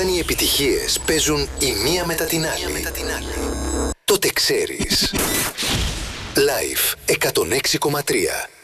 όταν οι επιτυχίες παίζουν η μία μετά την άλλη, τότε ξέρεις. Live 106,3.